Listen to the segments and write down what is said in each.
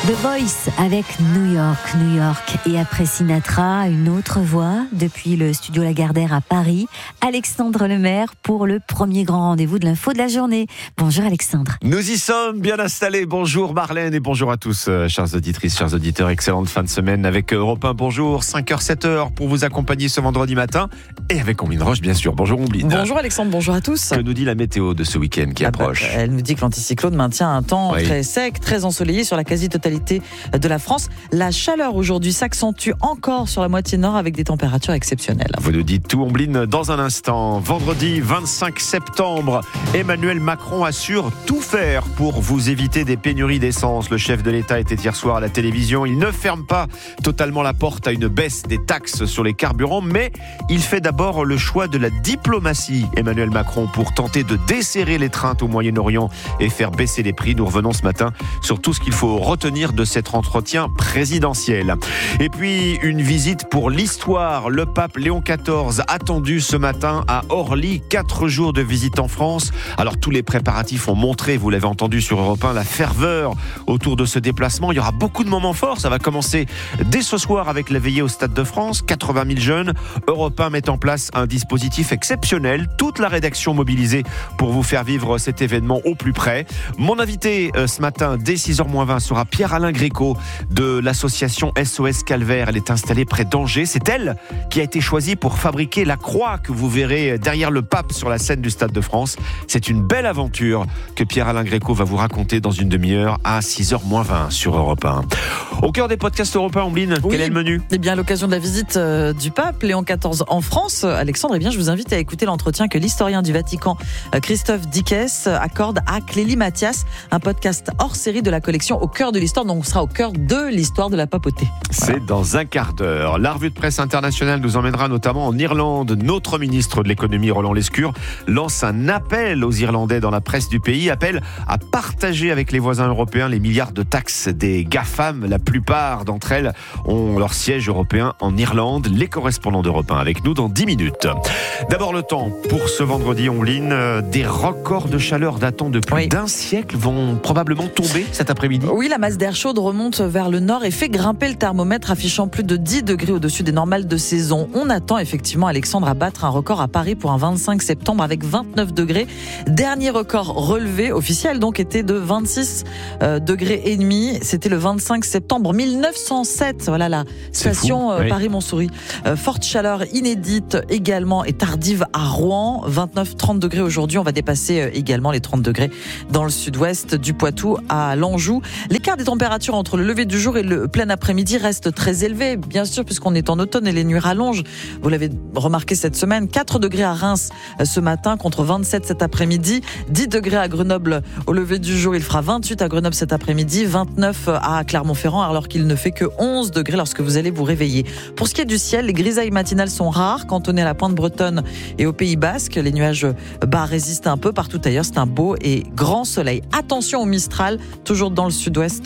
The Voice avec New York. Et après Sinatra, une autre voix depuis le studio Lagardère à Paris. Alexandre Lemaire pour le premier grand rendez-vous de l'info de la journée. Bonjour Alexandre. Nous y sommes bien installés. Bonjour Marlène et bonjour à tous, chères auditrices, chers auditeurs. Excellente fin de semaine avec Europe 1. Bonjour, 5h, 7h pour vous accompagner ce vendredi matin. Et avec Ombline Roche, bien sûr. Bonjour Ombline. Bonjour Alexandre, bonjour à tous. Que nous dit la météo de ce week-end qui approche? Elle nous dit que l'anticyclone maintient un temps très sec, très ensoleillé sur la quasi-totalité de la France. La chaleur aujourd'hui s'accentue encore sur la moitié nord avec des températures exceptionnelles. Vous nous dites tout, Ombline, dans un instant. Vendredi 25 septembre, Emmanuel Macron assure tout faire pour vous éviter des pénuries d'essence. Le chef de l'État était hier soir à la télévision. Il ne ferme pas totalement la porte à une baisse des taxes sur les carburants, mais il fait d'abord le choix de la diplomatie, Emmanuel Macron, pour tenter de desserrer l'étreinte au Moyen-Orient et faire baisser les prix. Nous revenons ce matin sur tout ce qu'il faut retenir de cet entretien présidentiel. Et puis, une visite pour l'histoire. Le pape Léon XIV attendu ce matin à Orly. 4 jours de visite en France. Alors, tous les préparatifs ont montré, vous l'avez entendu sur Europe 1, la ferveur autour de ce déplacement. Il y aura beaucoup de moments forts. Ça va commencer dès ce soir avec la veillée au Stade de France. 80 000 jeunes. Europe 1 met en place un dispositif exceptionnel. Toute la rédaction mobilisée pour vous faire vivre cet événement au plus près. Mon invité ce matin, dès 6h20, sera Pierre-Alain Gréco de l'association SOS Calvaire. Elle est installée près d'Angers. C'est elle qui a été choisie pour fabriquer la croix que vous verrez derrière le pape sur la scène du Stade de France. C'est une belle aventure que Pierre-Alain Gréco va vous raconter dans une demi-heure à 6h20 sur Europe 1. Au cœur des podcasts européens, Ombline, quel est le menu? Eh bien, à l'occasion de la visite du pape Léon XIV en France, Alexandre, je vous invite à écouter l'entretien que l'historien du Vatican, Christophe Dickès, accorde à Clélie Mathias, un podcast hors série de la collection Au cœur de l'histoire. Donc, on sera au cœur de l'histoire de la papauté. C'est dans un quart d'heure. La revue de presse internationale nous emmènera notamment en Irlande. Notre ministre de l'économie, Roland Lescure, lance un appel aux Irlandais dans la presse du pays, appel à partager avec les voisins européens les milliards de taxes des GAFAM. La plupart d'entre elles ont leur siège européen en Irlande. Les correspondants d'Europe 1 avec nous dans 10 minutes. D'abord le temps pour ce vendredi, Ombline. Des records de chaleur datant de plus d'un siècle vont probablement tomber cet après-midi. Oui, la masse d'air chaude remonte vers le nord et fait grimper le thermomètre, affichant plus de 10 degrés au-dessus des normales de saison. On attend effectivement, Alexandre, à battre un record à Paris pour un 25 septembre avec 29 degrés. Dernier record relevé, officiel donc, était de 26 degrés et demi. C'était le 25 septembre 1907. Voilà la station Paris-Montsouris. Forte chaleur inédite également et tardive à Rouen. 29-30 degrés aujourd'hui. On va dépasser également les 30 degrés dans le sud-ouest du Poitou à l'Anjou. L'écart des températures entre le lever du jour et le plein après-midi reste très élevé, bien sûr, puisqu'on est en automne et les nuits rallongent. Vous l'avez remarqué cette semaine, 4 degrés à Reims ce matin contre 27 cet après-midi, 10 degrés à Grenoble au lever du jour, il fera 28 à Grenoble cet après-midi, 29 à Clermont-Ferrand, alors qu'il ne fait que 11 degrés lorsque vous allez vous réveiller. Pour ce qui est du ciel, les grisailles matinales sont rares, cantonnées à la pointe bretonne et au Pays Basque. Les nuages bas résistent un peu partout ailleurs. C'est un beau et grand soleil. Attention au Mistral, toujours dans le sud-est,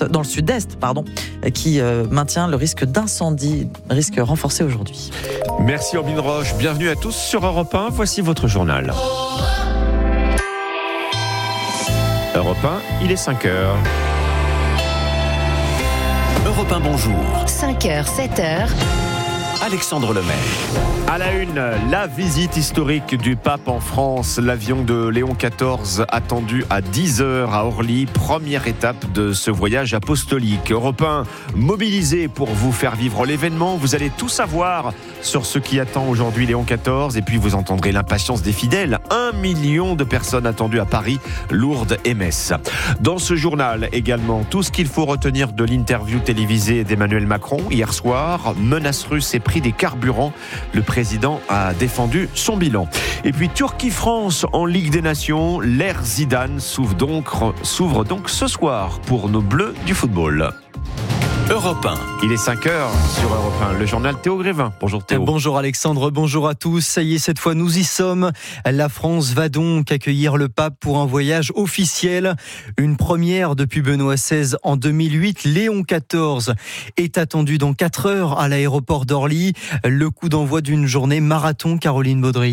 qui maintient le risque d'incendie, risque renforcé aujourd'hui. Merci Ombline Roche, bienvenue à tous sur Europe 1, voici votre journal. Europe 1, il est 5h. Europe 1, bonjour. 5h, 7h. Alexandre Lemaire. À la une, la visite historique du pape en France. L'avion de Léon XIV attendu à 10h à Orly. Première étape de ce voyage apostolique. Europe 1 mobilisé pour vous faire vivre l'événement. Vous allez tout savoir sur ce qui attend aujourd'hui Léon XIV. Et puis vous entendrez l'impatience des fidèles. 1 million de personnes attendues à Paris, Lourdes et Metz. Dans ce journal également, tout ce qu'il faut retenir de l'interview télévisée d'Emmanuel Macron hier soir. Menace russe et prix des carburants. Le président a défendu son bilan. Et puis Turquie-France en Ligue des Nations. L'ère Zidane s'ouvre donc ce soir pour nos Bleus du football. Europe 1. Il est 5h sur Europe 1, le journal Théo Grévin. Bonjour Théo. Bonjour Alexandre, bonjour à tous. Ça y est, cette fois nous y sommes. La France va donc accueillir le pape pour un voyage officiel. Une première depuis Benoît XVI en 2008. Léon XIV est attendu dans 4 heures à l'aéroport d'Orly. Le coup d'envoi d'une journée marathon, Caroline Baudry.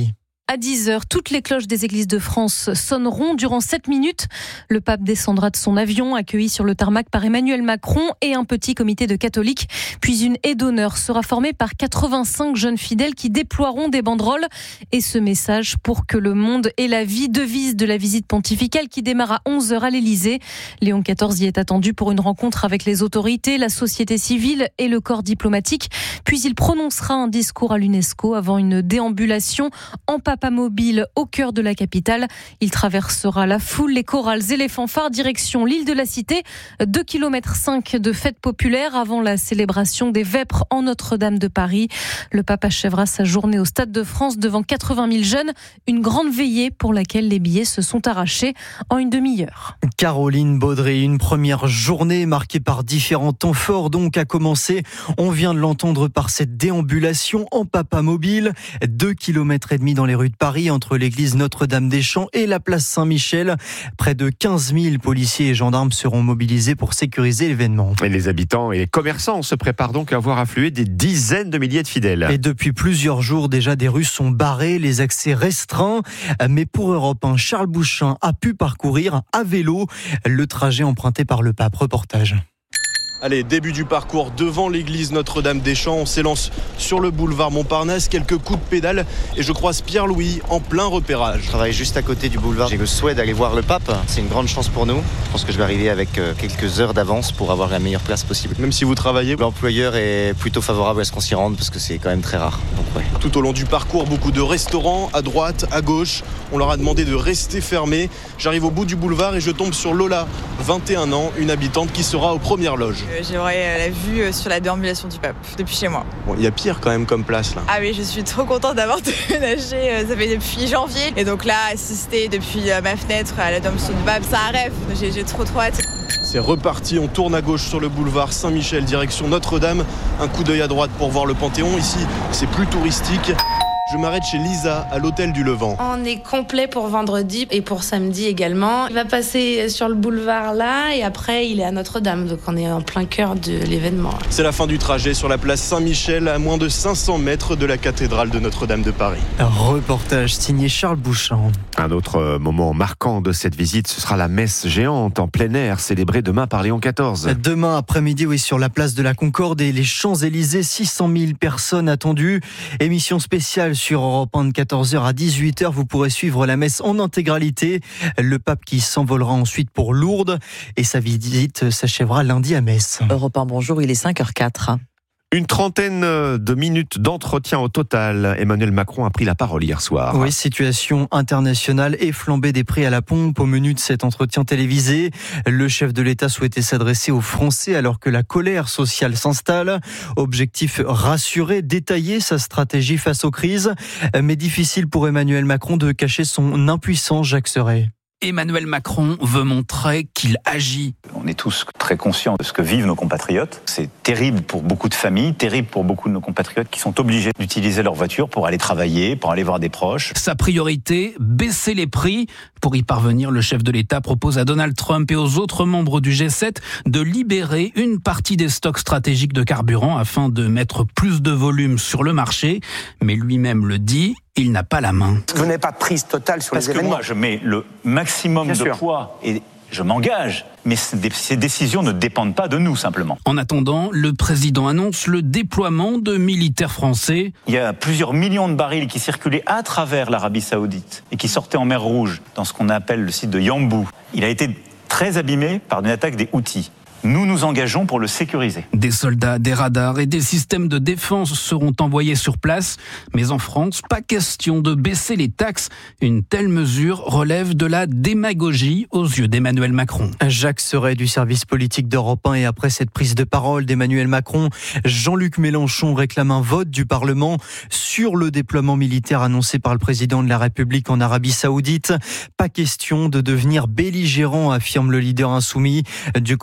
À 10h, toutes les cloches des églises de France sonneront durant 7 minutes. Le pape descendra de son avion, accueilli sur le tarmac par Emmanuel Macron et un petit comité de catholiques. Puis une haie d'honneur sera formée par 85 jeunes fidèles qui déploieront des banderoles. Et ce message pour que le monde ait la vie, devise de la visite pontificale qui démarre à 11h à l'Élysée. Léon XIV y est attendu pour une rencontre avec les autorités, la société civile et le corps diplomatique. Puis il prononcera un discours à l'UNESCO avant une déambulation en Papa Mobile au cœur de la capitale. Il traversera la foule, les chorales et les fanfares direction l'île de la Cité. 2,5 km de fête populaire avant la célébration des Vêpres en Notre-Dame de Paris. Le pape achèvera sa journée au Stade de France devant 80 000 jeunes. Une grande veillée pour laquelle les billets se sont arrachés en une demi-heure. Caroline Baudry, une première journée marquée par différents temps forts donc a commencé. On vient de l'entendre par cette déambulation en Papa Mobile. 2,5 km dans les rues de Paris entre l'église Notre-Dame-des-Champs et la place Saint-Michel. Près de 15 000 policiers et gendarmes seront mobilisés pour sécuriser l'événement. Et les habitants et les commerçants se préparent donc à voir affluer des dizaines de milliers de fidèles. Et depuis plusieurs jours déjà, des rues sont barrées, les accès restreints. Mais pour Europe 1, Charles Bouchin a pu parcourir à vélo le trajet emprunté par le pape. Reportage. Allez, début du parcours devant l'église Notre-Dame-des-Champs. On s'élance sur le boulevard Montparnasse. Quelques coups de pédale et je croise Pierre-Louis en plein repérage. Je travaille juste à côté du boulevard. J'ai le souhait d'aller voir le pape. C'est une grande chance pour nous. Je pense que je vais arriver avec quelques heures d'avance pour avoir la meilleure place possible. Même si vous travaillez, l'employeur est plutôt favorable à ce qu'on s'y rende parce que c'est quand même très rare. Donc, ouais. Tout au long du parcours, beaucoup de restaurants à droite, à gauche. On leur a demandé de rester fermés. J'arrive au bout du boulevard et je tombe sur Lola, 21 ans, une habitante qui sera aux premières loges. J'aurai la vue sur la déambulation du pape depuis chez moi. Bon, il y a pire quand même comme place là. Ah oui, je suis trop contente d'avoir déménagé. Ça fait depuis janvier. Et donc là, assister depuis ma fenêtre à la déambulation du pape, c'est un rêve. J'ai trop hâte. C'est reparti, on tourne à gauche sur le boulevard Saint-Michel, direction Notre-Dame. Un coup d'œil à droite pour voir le Panthéon. Ici, c'est plus touristique. Je m'arrête chez Lisa, à l'hôtel du Levant. On est complet pour vendredi et pour samedi également. Il va passer sur le boulevard là et après il est à Notre-Dame. Donc on est en plein cœur de l'événement. C'est la fin du trajet sur la place Saint-Michel, à moins de 500 mètres de la cathédrale de Notre-Dame de Paris. Un reportage signé Charles Bouchin. Un autre moment marquant de cette visite, ce sera la messe géante en plein air, célébrée demain par Léon XIV. Demain après-midi, oui, sur la place de la Concorde et les Champs-Élysées, 600 000 personnes attendues. Émission spéciale sur Europe 1 de 14h à 18h. Vous pourrez suivre la messe en intégralité. Le pape qui s'envolera ensuite pour Lourdes et sa visite s'achèvera lundi à Metz. Europe 1, bonjour, il est 5h04. Une trentaine de minutes d'entretien au total. Emmanuel Macron a pris la parole hier soir. Oui, situation internationale et flambée des prix à la pompe. Au menu de cet entretien télévisé, le chef de l'État souhaitait s'adresser aux Français alors que la colère sociale s'installe. Objectif, rassurer, détailler sa stratégie face aux crises. Mais difficile pour Emmanuel Macron de cacher son impuissance, Jacques Serret. Emmanuel Macron veut montrer qu'il agit. On est tous très conscients de ce que vivent nos compatriotes. C'est terrible pour beaucoup de familles, terrible pour beaucoup de nos compatriotes qui sont obligés d'utiliser leur voiture pour aller travailler, pour aller voir des proches. Sa priorité, baisser les prix. Pour y parvenir, le chef de l'État propose à Donald Trump et aux autres membres du G7 de libérer une partie des stocks stratégiques de carburant afin de mettre plus de volume sur le marché. Mais lui-même le dit, il n'a pas la main. Vous n'avez pas de prise totale sur les événements. Moi, je mets le maximum de poids et je m'engage. Mais ces décisions ne dépendent pas de nous, simplement. En attendant, le président annonce le déploiement de militaires français. Il y a plusieurs millions de barils qui circulaient à travers l'Arabie Saoudite et qui sortaient en mer Rouge, dans ce qu'on appelle le site de Yambou. Il a été très abîmé par une attaque des Houthis. Nous nous engageons pour le sécuriser. Des soldats, des radars et des systèmes de défense seront envoyés sur place. Mais en France, pas question de baisser les taxes. Une telle mesure relève de la démagogie aux yeux d'Emmanuel Macron. Jacques Serret du service politique d'Europe 1 et après cette prise de parole d'Emmanuel Macron, Jean-Luc Mélenchon réclame un vote du Parlement sur le déploiement militaire annoncé par le président de la République en Arabie Saoudite. Pas question de devenir belligérant, affirme le leader insoumis. Du côté du Rassemblement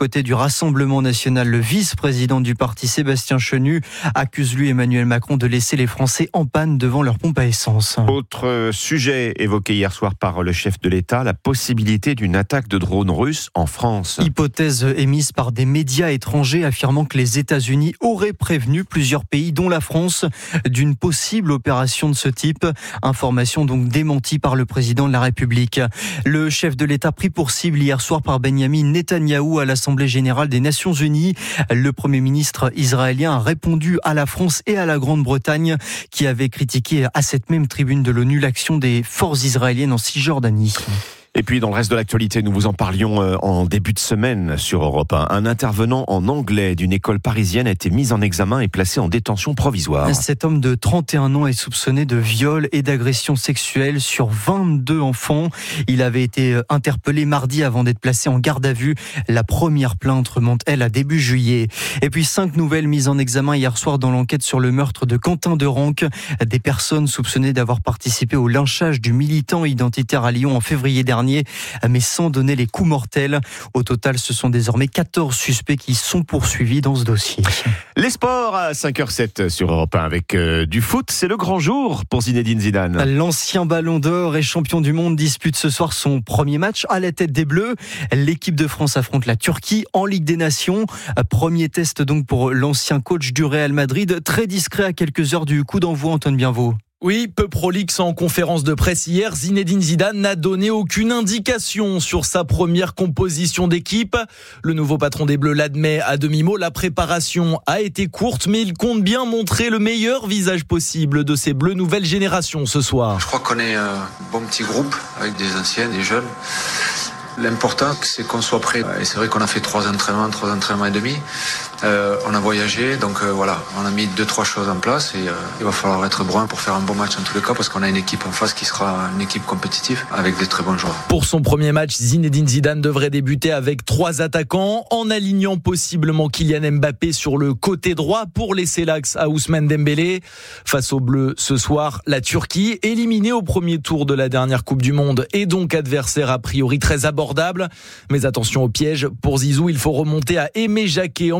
Rassemblement national. Le vice-président du parti, Sébastien Chenu, accuse lui Emmanuel Macron de laisser les Français en panne devant leur pompe à essence. Autre sujet évoqué hier soir par le chef de l'État, la possibilité d'une attaque de drones russes en France. Hypothèse émise par des médias étrangers affirmant que les États-Unis auraient prévenu plusieurs pays, dont la France, d'une possible opération de ce type. Information donc démentie par le président de la République. Le chef de l'État pris pour cible hier soir par Benyamin Netanyahou à l'Assemblée générale des Nations Unies. Le Premier ministre israélien a répondu à la France et à la Grande-Bretagne qui avaient critiqué à cette même tribune de l'ONU l'action des forces israéliennes en Cisjordanie. Et puis dans le reste de l'actualité, nous vous en parlions en début de semaine sur Europe 1. Un intervenant en anglais d'une école parisienne a été mis en examen et placé en détention provisoire. Cet homme de 31 ans est soupçonné de viol et d'agression sexuelle sur 22 enfants. Il avait été interpellé mardi avant d'être placé en garde à vue. La première plainte remonte, elle, à début juillet. Et puis 5 nouvelles mises en examen hier soir dans l'enquête sur le meurtre de Quentin Derenque. Des personnes soupçonnées d'avoir participé au lynchage du militant identitaire à Lyon en février dernier, mais sans donner les coups mortels. Au total, ce sont désormais 14 suspects qui sont poursuivis dans ce dossier. Les sports à 5h07 sur Europe 1 avec du foot. C'est le grand jour pour Zinedine Zidane. L'ancien Ballon d'Or et champion du monde dispute ce soir son premier match à la tête des Bleus. L'équipe de France affronte la Turquie en Ligue des Nations. Premier test donc pour l'ancien coach du Real Madrid. Très discret à quelques heures du coup d'envoi, Antoine Bienvaux. Oui, peu prolixe en conférence de presse hier, Zinedine Zidane n'a donné aucune indication sur sa première composition d'équipe. Le nouveau patron des Bleus l'admet à demi-mot, la préparation a été courte, mais il compte bien montrer le meilleur visage possible de ces Bleus nouvelle génération ce soir. Je crois qu'on est un bon petit groupe avec des anciens, des jeunes. L'important, c'est qu'on soit prêt. Et c'est vrai qu'on a fait 3 entraînements et demi. On a voyagé, donc voilà, on a mis 2-3 choses en place et il va falloir être brun pour faire un bon match en tous les cas parce qu'on a une équipe en face qui sera une équipe compétitive avec des très bons joueurs. Pour son premier match, Zinedine Zidane devrait débuter avec 3 attaquants en alignant possiblement Kylian Mbappé sur le côté droit pour laisser l'axe à Ousmane Dembélé. Face aux Bleus ce soir, la Turquie, éliminée au premier tour de la dernière Coupe du Monde et donc adversaire a priori très abordable. Mais attention au piège, pour Zizou, il faut remonter à Aimé Jacquet en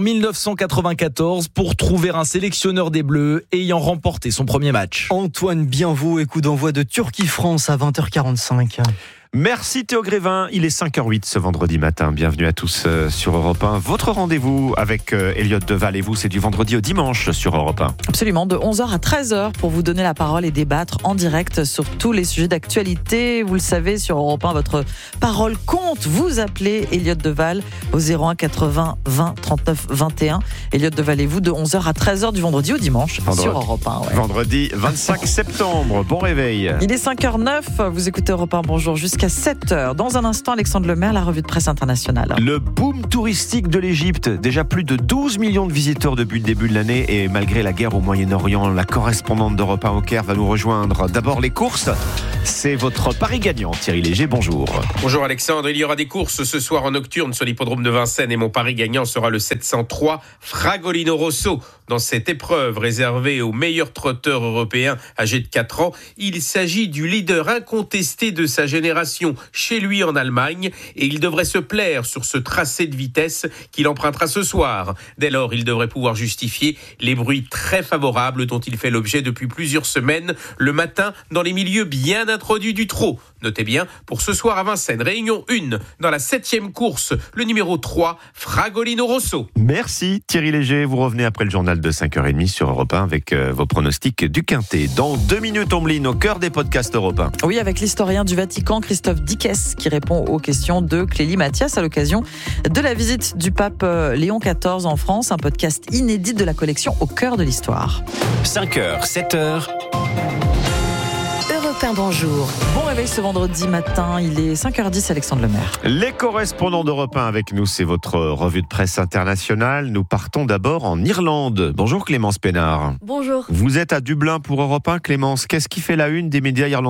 1994 pour trouver un sélectionneur des Bleus ayant remporté son premier match. Antoine Bienvaux et coup d'envoi de Turquie-France à 20h45. Merci Théo Grévin, il est 5h08 ce vendredi matin. Bienvenue à tous sur Europe 1. Votre rendez-vous avec Elliot Deval et vous, c'est du vendredi au dimanche sur Europe 1. Absolument, de 11h à 13h pour vous donner la parole et débattre en direct sur tous les sujets d'actualité. Vous le savez, sur Europe 1, votre parole compte. Vous appelez Elliot Deval au 01 80 20 39 21. Elliot Deval et vous de 11h à 13h du vendredi au dimanche sur Europe 1. Ouais. Vendredi 25 septembre, bon réveil. Il est 5h09, vous écoutez Europe 1, bonjour, jusqu'à 7h. Dans un instant, Alexandre Lemaire, la revue de presse internationale. Le boom touristique de l'Égypte, déjà plus de 12 millions de visiteurs depuis le début de l'année et malgré la guerre au Moyen-Orient, la correspondante d'Europe 1 au Caire va nous rejoindre. D'abord les courses, c'est votre pari gagnant. Thierry Léger, bonjour. Bonjour Alexandre, il y aura des courses ce soir en nocturne sur l'hippodrome de Vincennes et mon pari gagnant sera le 703 Fragolino Rosso. Dans cette épreuve réservée aux meilleurs trotteurs européens âgés de 4 ans, il s'agit du leader incontesté de sa génération chez lui en Allemagne et il devrait se plaire sur ce tracé de vitesse qu'il empruntera ce soir. Dès lors, il devrait pouvoir justifier les bruits très favorables dont il fait l'objet depuis plusieurs semaines le matin dans les milieux bien introduits du trot. Notez bien, pour ce soir à Vincennes, réunion 1, dans la 7e course, le numéro 3, Fragolino Rosso. Merci Thierry Léger, vous revenez après le journal de 5h30 sur Europe 1 avec vos pronostics du Quintet. Dans 2 minutes, Ombline, au cœur des podcasts Europe 1. Oui, avec l'historien du Vatican, Christophe Dickès, qui répond aux questions de Clélie Mathias à l'occasion de la visite du pape Léon XIV en France, un podcast inédit de la collection Au cœur de l'histoire. 5h, 7h. Europe 1, bonjour. Bon réveil ce vendredi matin, il est 5h10, Alexandre Lemaire. Les correspondants d'Europe 1 avec nous, c'est votre revue de presse internationale. Nous partons d'abord en Irlande. Bonjour Clémence Pénard. Bonjour. Vous êtes à Dublin pour Europe 1, Clémence. Qu'est-ce qui fait la une des médias irlandais ?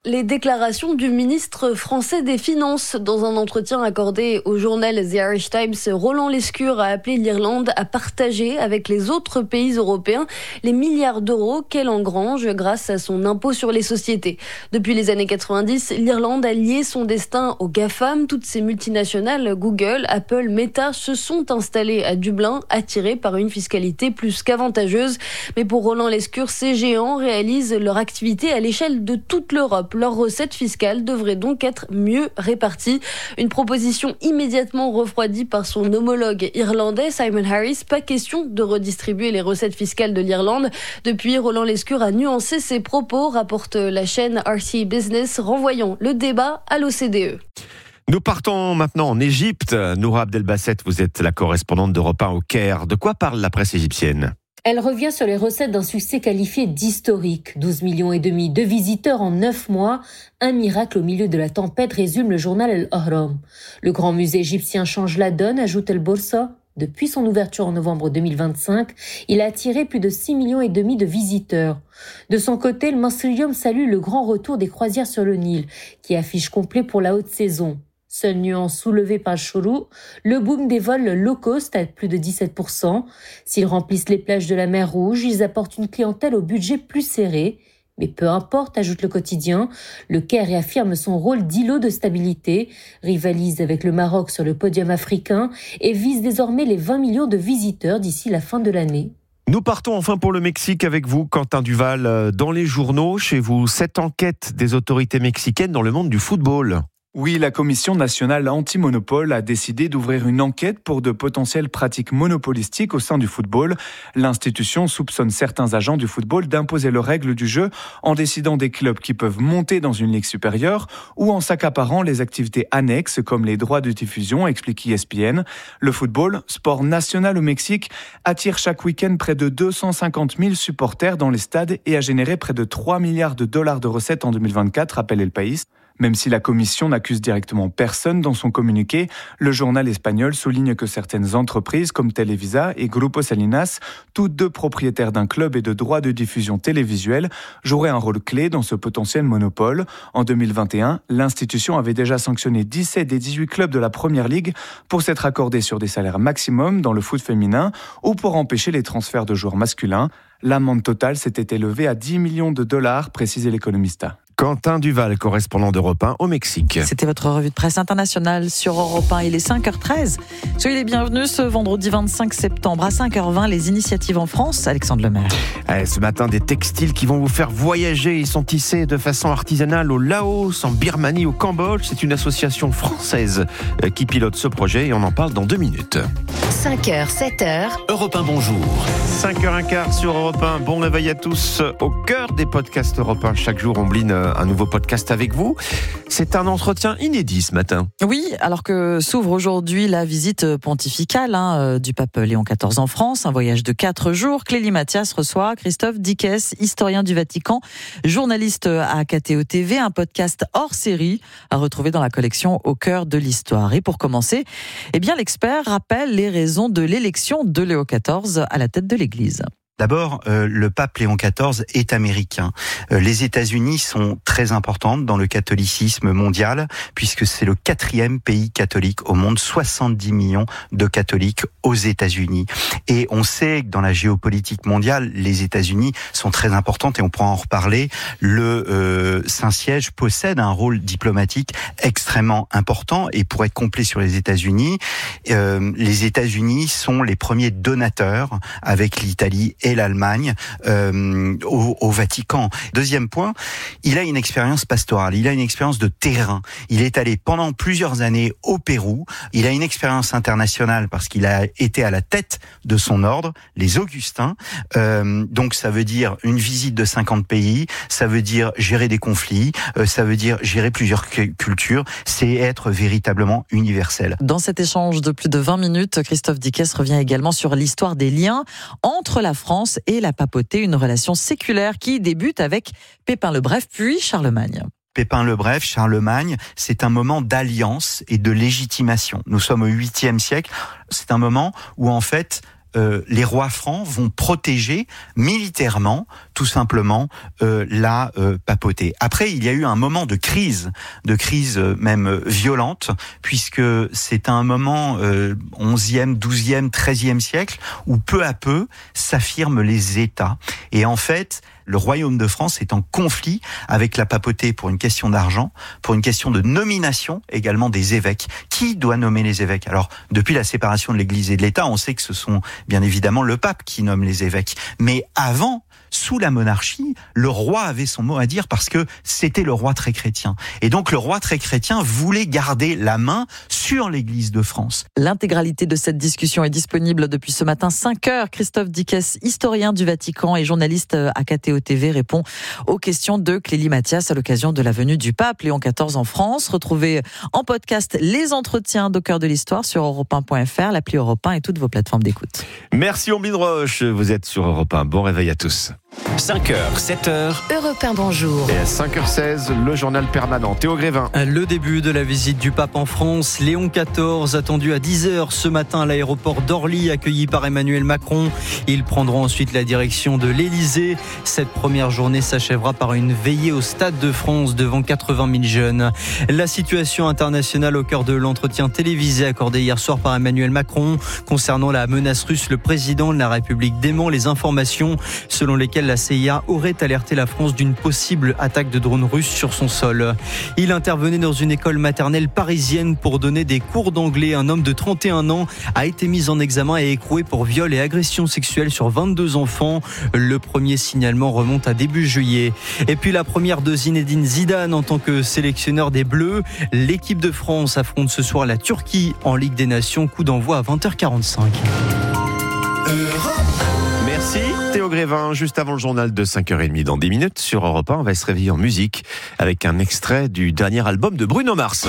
les déclarations du ministre français des Finances. Dans un entretien accordé au journal The Irish Times, Roland Lescure a appelé l'Irlande à partager avec les autres pays européens les milliards d'euros qu'elle engrange grâce à son impôt sur les sociétés. Depuis les années 90, l'Irlande a lié son destin aux GAFAM. Toutes ces multinationales, Google, Apple, Meta, se sont installées à Dublin, attirées par une fiscalité plus qu'avantageuse. Mais pour Roland Lescure, ces géants réalisent leur activité à l'échelle de toute l'Europe. Leurs recettes fiscales devraient donc être mieux réparties. Une proposition immédiatement refroidie par son homologue irlandais, Simon Harris. Pas question de redistribuer les recettes fiscales de l'Irlande. Depuis, Roland Lescure a nuancé ses propos, rapporte la chaîne RT Business, renvoyant le débat à l'OCDE. Nous partons maintenant en Égypte. Noura Abdelbasset, vous êtes la correspondante d'Europe 1 au Caire. De quoi parle la presse égyptienne ? Elle revient sur les recettes d'un succès qualifié d'historique. 12,5 millions de visiteurs en 9 mois. Un miracle au milieu de la tempête, résume le journal El Ahram. Le grand musée égyptien change la donne, ajoute El Borsa. Depuis son ouverture en novembre 2025, il a attiré plus de 6,5 millions de visiteurs. De son côté, le Masrium salue le grand retour des croisières sur le Nil, qui affiche complet pour la haute saison. Seule nuance soulevée par Chourou, le boom des vols low cost à plus de 17%. S'ils remplissent les plages de la mer Rouge, ils apportent une clientèle au budget plus serré. Mais peu importe, ajoute le quotidien, le Caire réaffirme son rôle d'îlot de stabilité, rivalise avec le Maroc sur le podium africain et vise désormais les 20 millions de visiteurs d'ici la fin de l'année. Nous partons enfin pour le Mexique avec vous, Quentin Duval. Dans les journaux, chez vous, cette enquête des autorités mexicaines dans le monde du football. Oui, la Commission nationale anti-monopole a décidé d'ouvrir une enquête pour de potentielles pratiques monopolistiques au sein du football. L'institution soupçonne certains agents du football d'imposer leurs règles du jeu en décidant des clubs qui peuvent monter dans une ligue supérieure ou en s'accaparant les activités annexes comme les droits de diffusion, explique ESPN. Le football, sport national au Mexique, attire chaque week-end près de 250 000 supporters dans les stades et a généré près de 3 milliards de dollars de recettes en 2024, rappelle El País. Même si la Commission n'accuse directement personne dans son communiqué, le journal espagnol souligne que certaines entreprises comme Televisa et Grupo Salinas, toutes deux propriétaires d'un club et de droits de diffusion télévisuelle, joueraient un rôle clé dans ce potentiel monopole. En 2021, l'institution avait déjà sanctionné 17 des 18 clubs de la Première Ligue pour s'être accordés sur des salaires maximum dans le foot féminin ou pour empêcher les transferts de joueurs masculins. L'amende totale s'était élevée à 10 millions de dollars, précisait l'Economista. Quentin Duval, correspondant d'Europe 1 au Mexique. C'était votre revue de presse internationale sur Europe 1. Il est 5h13. Soyez les bienvenus ce vendredi 25 septembre à 5h20. Les initiatives en France, Alexandre Lemaire. Ce matin, des textiles qui vont vous faire voyager. Ils sont tissés de façon artisanale au Laos, en Birmanie, au Cambodge. C'est une association française qui pilote ce projet et on en parle dans 2 minutes. 5h, 7h. Europe 1, bonjour. 5h15 sur Europe 1. Bon réveil à tous. Au cœur des podcasts Europe 1, chaque jour, on bline un nouveau podcast avec vous. C'est un entretien inédit ce matin. Oui, alors que s'ouvre aujourd'hui la visite pontificale du pape Léon XIV en France, un voyage de 4 jours. Clélie Mathias reçoit Christophe Dickès, historien du Vatican, journaliste à KTO TV, un podcast hors série à retrouver dans la collection Au cœur de l'histoire. Et pour commencer, l'expert rappelle les raisons de l'élection de Léon XIV à la tête de l'Église. D'abord, le pape Léon XIV est américain. Les États-Unis sont très importantes dans le catholicisme mondial, puisque c'est le 4e pays catholique au monde, 70 millions de catholiques aux États-Unis. Et on sait que dans la géopolitique mondiale, les États-Unis sont très importantes et on pourra en reparler. Le Saint-Siège possède un rôle diplomatique extrêmement important et pour être complet sur les États-Unis sont les premiers donateurs avec l'Italie et l'Allemagne au Vatican. Deuxième point, il a une expérience pastorale, il a une expérience de terrain. Il est allé pendant plusieurs années au Pérou. Il a une expérience internationale parce qu'il a été à la tête de son ordre, les Augustins. Donc ça veut dire une visite de 50 pays, ça veut dire gérer des conflits, ça veut dire gérer plusieurs cultures. C'est être véritablement universel. Dans cet échange de plus de 20 minutes, Christophe Dickès revient également sur l'histoire des liens entre la France et la papauté, une relation séculaire qui débute avec Pépin le Bref puis Charlemagne. Pépin le Bref, Charlemagne, c'est un moment d'alliance et de légitimation. Nous sommes au 8e siècle, c'est un moment où en fait les rois francs vont protéger militairement, tout simplement, la papauté. Après, il y a eu un moment de crise même violente, puisque c'est un moment 11e, 12e, 13e siècle, où peu à peu s'affirment les États. Et en fait, le royaume de France est en conflit avec la papauté pour une question d'argent, pour une question de nomination également des évêques. Qui doit nommer les évêques ? Alors, depuis la séparation de l'Église et de l'État, on sait que ce sont bien évidemment le pape qui nomme les évêques. Mais avant, sous la monarchie, le roi avait son mot à dire parce que c'était le roi très chrétien. Et donc le roi très chrétien voulait garder la main sur l'Église de France. L'intégralité de cette discussion est disponible depuis ce matin 5h. Christophe Dickès, historien du Vatican et journaliste à KTO TV, répond aux questions de Clélie Mathias à l'occasion de la venue du pape Léon XIV en France. Retrouvez en podcast les entretiens d'Au cœur de l'histoire sur europe1.fr, l'appli Europe 1 et toutes vos plateformes d'écoute. Merci Omblin Roche, vous êtes sur Europe 1. Bon réveil à tous. 5h, 7h. Europe 1, bonjour. Et à 5h16, le journal permanent. Théo Grévin. Le début de la visite du pape en France. Léon XIV, attendu à 10h ce matin à l'aéroport d'Orly, accueilli par Emmanuel Macron. Ils prendront ensuite la direction de l'Élysée. Cette première journée s'achèvera par une veillée au Stade de France devant 80 000 jeunes. La situation internationale au cœur de l'entretien télévisé accordé hier soir par Emmanuel Macron. Concernant la menace russe, le président de la République dément les informations selon lesquelles la CIA aurait alerté la France d'une possible attaque de drones russes sur son sol. Il intervenait dans une école maternelle parisienne pour donner des cours d'anglais. Un homme de 31 ans a été mis en examen et écroué pour viol et agression sexuelle sur 22 enfants. Le premier signalement remonte à début juillet. Et puis la première de Zinedine Zidane en tant que sélectionneur des Bleus. L'équipe de France affronte ce soir la Turquie en Ligue des Nations. Coup d'envoi à 20h45. Merci Théo Grévin. Juste avant le journal de 5h30 dans 10 minutes sur Europe 1, on va se réveiller en musique avec un extrait du dernier album de Bruno Mars.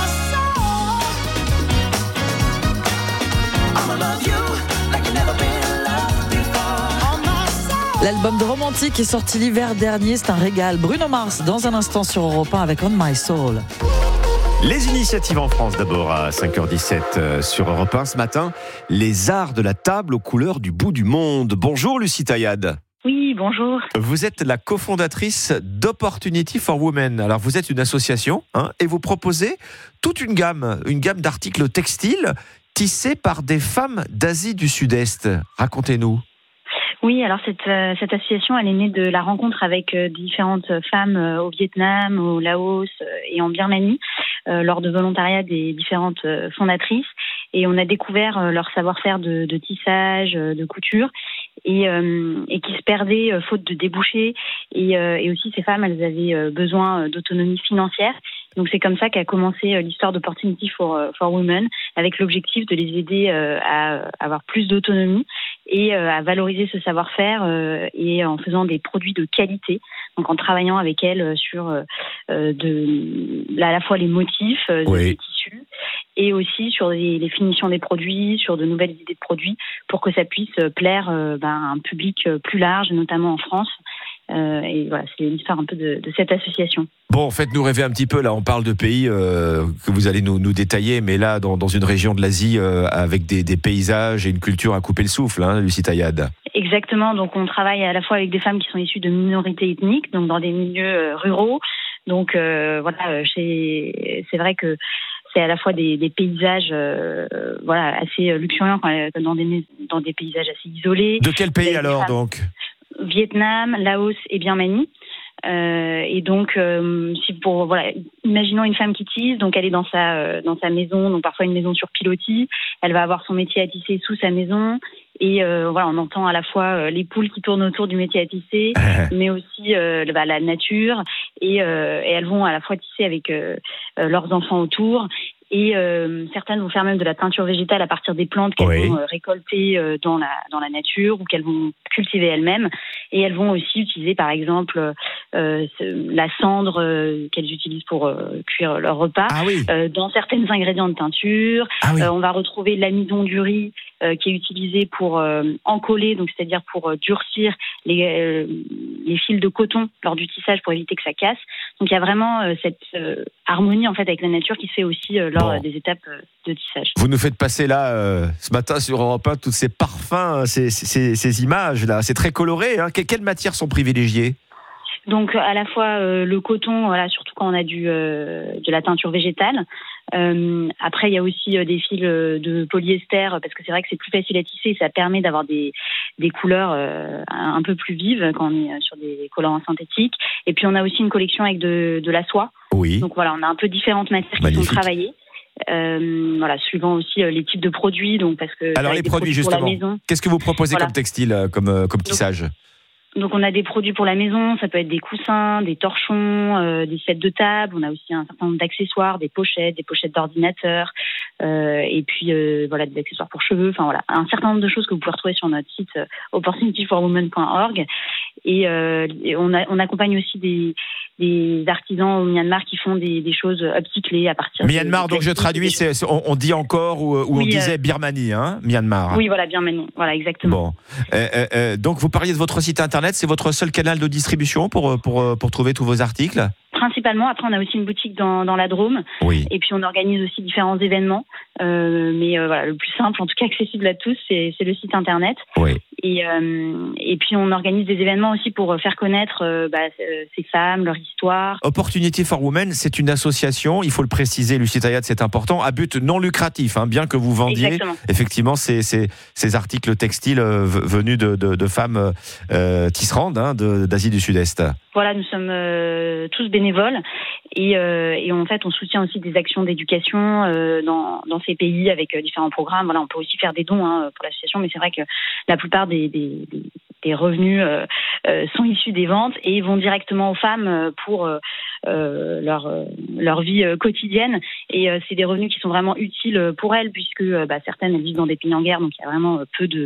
L'album de Romantique est sorti l'hiver dernier, c'est un régal. Bruno Mars dans un instant sur Europe 1 avec On My Soul. Les initiatives en France d'abord à 5h17 sur Europe 1 ce matin. Les arts de la table aux couleurs du bout du monde. Bonjour Lucie Taillade. Oui, bonjour. Vous êtes la cofondatrice d'Opportunity for Women. Alors vous êtes une association et vous proposez toute une gamme d'articles textiles tissés par des femmes d'Asie du Sud-Est. Racontez-nous. Oui, alors cette association, elle est née de la rencontre avec différentes femmes au Vietnam, au Laos et en Birmanie, lors de volontariat des différentes fondatrices. Et on a découvert leur savoir-faire de tissage, de couture, et qui se perdait faute de débouchés. Et aussi, ces femmes, elles avaient besoin d'autonomie financière. Donc c'est comme ça qu'a commencé l'histoire d'Opportunity for Women, avec l'objectif de les aider à avoir plus d'autonomie et à valoriser ce savoir-faire et en faisant des produits de qualité, donc en travaillant avec elles sur à la fois les motifs des tissus et aussi sur les finitions des produits, sur de nouvelles idées de produits pour que ça puisse plaire à un public plus large, notamment en France. Et voilà, c'est l'histoire un peu de cette association. Bon, faites-nous rêver un petit peu, là on parle de pays que vous allez nous détailler, mais là dans une région de l'Asie avec des paysages et une culture à couper le souffle, Lucie Taillade. Exactement, donc on travaille à la fois avec des femmes qui sont issues de minorités ethniques, donc dans des milieux ruraux, donc c'est vrai que c'est à la fois des paysages assez luxuriants dans des paysages assez isolés. De quel pays alors donc ? Vietnam, Laos et Birmanie. Et donc, imaginons une femme qui tisse, donc elle est dans sa maison, donc parfois une maison sur pilotis. Elle va avoir son métier à tisser sous sa maison. Et on entend à la fois les poules qui tournent autour du métier à tisser, mais aussi la nature. Et elles vont à la fois tisser avec leurs enfants autour. Et certaines vont faire même de la teinture végétale à partir des plantes qu'elles vont récolter dans la nature ou qu'elles vont cultiver elles-mêmes. Et elles vont aussi utiliser, par exemple, la cendre qu'elles utilisent pour cuire leur repas dans certains ingrédients de teinture. On va retrouver l'amidon du riz qui est utilisé pour encoller, donc c'est-à-dire pour durcir les fils de coton lors du tissage pour éviter que ça casse. Donc il y a vraiment cette harmonie en fait avec la nature qui se fait aussi lors des étapes de tissage. Vous nous faites passer là ce matin sur Europe 1 tous ces parfums, ces images là, c'est très coloré. Hein. Quelles matières sont privilégiées ? Donc à la fois le coton, voilà, surtout quand on a de la teinture végétale. Après il y a aussi des fils de polyester parce que c'est vrai que c'est plus facile à tisser et ça permet d'avoir des couleurs un peu plus vives quand on est sur des collants synthétiques. Et puis on a aussi une collection avec de la soie. Oui. Donc voilà, on a un peu différentes matières qui sont travaillées. Voilà, suivant aussi les types de produits. Donc parce que alors les produits justement, qu'est-ce que vous proposez comme textile, comme tissage ? Donc on a des produits pour la maison, ça peut être des coussins, des torchons, des sets de table. On a aussi un certain nombre d'accessoires, des pochettes d'ordinateur, et puis voilà, des accessoires pour cheveux. Enfin voilà, un certain nombre de choses que vous pouvez retrouver sur notre site opportunityforwomen.org. Et on accompagne aussi des artisans au Myanmar qui font des choses upcyclées à partir Myanmar, donc je traduis, on dit encore ou on disait Birmanie, hein, Myanmar. Oui, voilà, Birmanie, voilà, exactement. Bon. Donc vous parliez de votre site internet, c'est votre seul canal de distribution pour trouver tous vos articles ? Principalement, après on a aussi une boutique dans la Drôme, et puis on organise aussi différents événements, mais voilà, le plus simple, en tout cas accessible à tous, c'est le site internet. Oui. Et puis on organise des événements aussi pour faire connaître ces femmes, leur histoire. Opportunity for Women, c'est une association, il faut le préciser, Lucie Taillade, c'est important, à but non lucratif, hein, bien que vous vendiez effectivement ces articles textiles venus de femmes tisserandes, hein, d'Asie du Sud-Est. Voilà, nous sommes tous bénévoles et en fait on soutient aussi des actions d'éducation dans ces pays avec différents programmes. Voilà, on peut aussi faire des dons pour l'association, mais c'est vrai que la plupart des revenus sont issus des ventes et vont directement aux femmes pour leur vie quotidienne. Et c'est des revenus qui sont vraiment utiles pour elles puisque certaines elles vivent dans des pays en guerre, donc il y a vraiment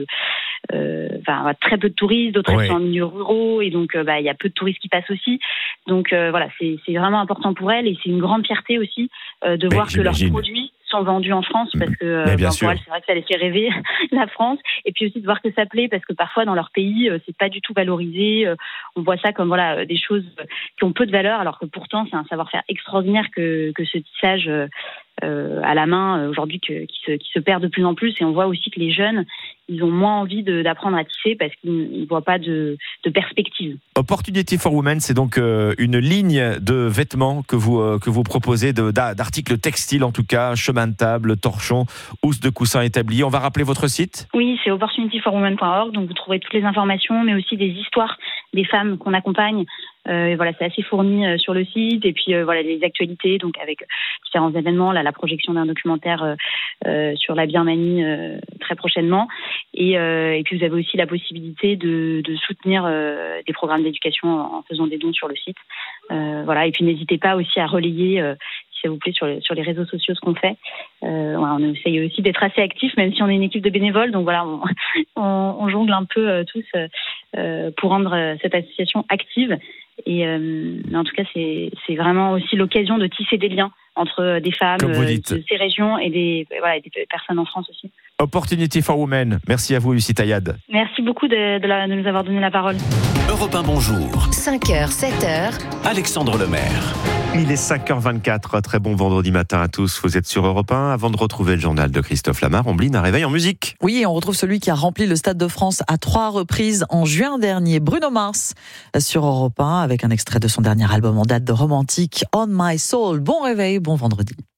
très peu de touristes, d'autres elles sont en milieux ruraux et donc il y a peu de touristes qui passent aussi. Donc voilà, c'est vraiment important pour elles et c'est une grande fierté aussi de voir que leurs produits sont vendus en France parce que pour elles, c'est vrai que ça les fait rêver la France, et puis aussi de voir que ça plaît parce que parfois dans leur pays c'est pas du tout valorisé, on voit ça comme des choses qui ont peu de valeur alors que pourtant c'est un savoir-faire extraordinaire que ce tissage à la main aujourd'hui qui se perd de plus en plus, et on voit aussi que les jeunes ils ont moins envie d'apprendre à tisser parce qu'ils ne voient pas de perspective. Opportunity for Women, c'est donc une ligne de vêtements que vous proposez, d'articles textiles en tout cas, chemin de table, torchons, housses de coussins établis. On va rappeler votre site ? Oui, c'est opportunityforwomen.org, donc vous trouverez toutes les informations, mais aussi des histoires des femmes qu'on accompagne. Voilà, c'est assez fourni sur le site, et puis voilà les actualités, donc avec différents événements, là la projection d'un documentaire sur la Birmanie très prochainement, et puis vous avez aussi la possibilité de soutenir des programmes d'éducation en faisant des dons sur le site. Voilà, et puis n'hésitez pas aussi à relayer si ça vous plaît sur les réseaux sociaux ce qu'on fait. Voilà, on essaye aussi d'être assez actifs, même si on est une équipe de bénévoles, donc voilà, on jongle un peu tous pour rendre cette association active. Et en tout cas, c'est vraiment aussi l'occasion de tisser des liens entre des femmes de ces régions et des personnes en France aussi. Opportunity for Women. Merci à vous, Lucie Taillade. Merci beaucoup de nous avoir donné la parole. Europe 1, bonjour. 5h, 7h. Alexandre Lemaire. Il est 5h24. Très bon vendredi matin à tous. Vous êtes sur Europe 1. Avant de retrouver le journal de Christophe Lamar, on bline un réveil en musique. Oui, on retrouve celui qui a rempli le Stade de France à 3 reprises en juin dernier, Bruno Mars, sur Europe 1, avec un extrait de son dernier album en date de Romantique, On My Soul. Bon réveil, bon vendredi.